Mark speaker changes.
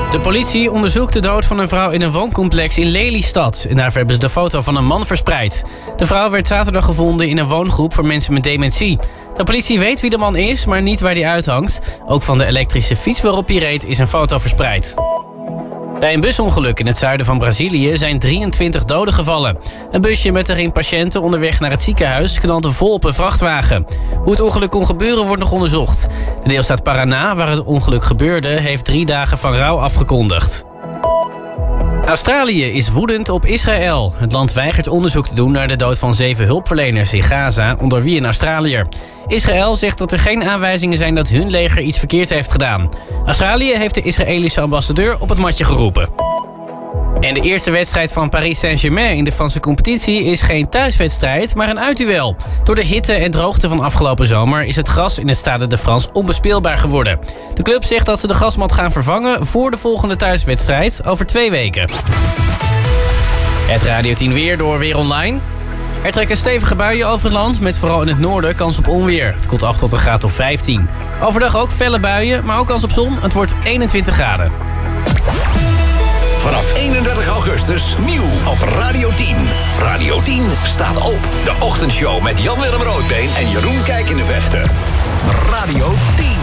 Speaker 1: De politie onderzoekt de dood van een vrouw in een wooncomplex in Lelystad. En daarvoor hebben ze de foto van een man verspreid. De vrouw werd zaterdag gevonden in een woongroep voor mensen met dementie. De politie weet wie de man is, maar niet waar hij uithangt. Ook van de elektrische fiets waarop hij reed is een foto verspreid. Bij een busongeluk in het zuiden van Brazilië zijn 23 doden gevallen. Een busje met erin patiënten onderweg naar het ziekenhuis knalde vol op een vrachtwagen. Hoe het ongeluk kon gebeuren wordt nog onderzocht. De deelstaat Paraná, waar het ongeluk gebeurde, heeft 3 dagen van rouw afgekondigd. Australië is woedend op Israël. Het land weigert onderzoek te doen naar de dood van 7 hulpverleners in Gaza, onder wie een Australiër. Israël zegt dat er geen aanwijzingen zijn dat hun leger iets verkeerd heeft gedaan. Australië heeft de Israëlische ambassadeur op het matje geroepen. En de eerste wedstrijd van Paris Saint-Germain in de Franse competitie is geen thuiswedstrijd, maar een uitduel. Door de hitte en droogte van afgelopen zomer is het gras in het Stade de France onbespeelbaar geworden. De club zegt dat ze de grasmat gaan vervangen voor de volgende thuiswedstrijd over 2 weken. Het Radio 10 weer door Weer Online. Er trekken stevige buien over het land, met vooral in het noorden kans op onweer. Het koelt af tot een graad of 15. Overdag ook felle buien, maar ook kans op zon. Het wordt 21 graden.
Speaker 2: Vanaf 31 augustus nieuw op Radio 10. Radio 10 staat op. De ochtendshow met Jan-Willem Roodbeen en Jeroen Kijk in de Vechten. Radio 10.